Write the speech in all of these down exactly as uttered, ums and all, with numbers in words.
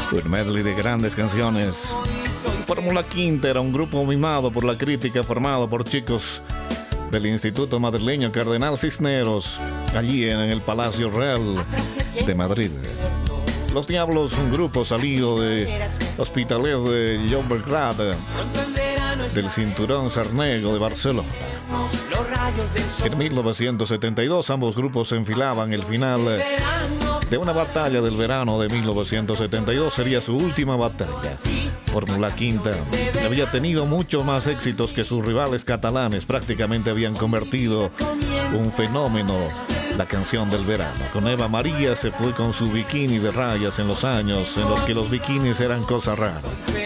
Un medley de grandes canciones. Fórmula Quinta era un grupo mimado por la crítica formado por chicos del Instituto Madrileño Cardenal Cisneros, allí en el Palacio Real de Madrid. Los Diablos, un grupo salido de Hospitalet de Llobregat, del Cinturón Sarnego de Barcelona. En mil novecientos setenta y dos ambos grupos se enfilaban. El final de una batalla del verano de mil novecientos setenta y dos sería su última batalla. Fórmula Quinta había tenido mucho más éxitos que sus rivales catalanes. Prácticamente habían convertido un fenómeno la canción del verano. Con Eva María se fue con su bikini de rayas en los años en los que los bikinis eran cosa rara.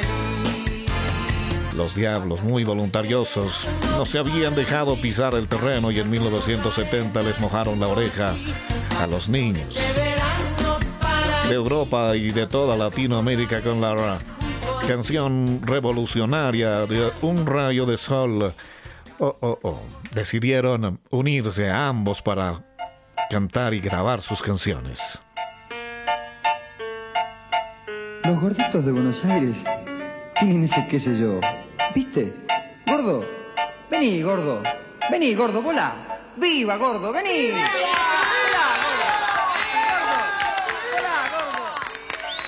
Los Diablos, muy voluntariosos, no se habían dejado pisar el terreno y en mil novecientos setenta les mojaron la oreja a los niños de Europa y de toda Latinoamérica con la canción revolucionaria de Un rayo de sol. Oh, oh, oh. Decidieron unirse a ambos para cantar y grabar sus canciones. Los gorditos de Buenos Aires tienen ese qué sé yo. ¿Viste? Gordo, vení, gordo. Vení, gordo, volá. ¡Viva, gordo, vení!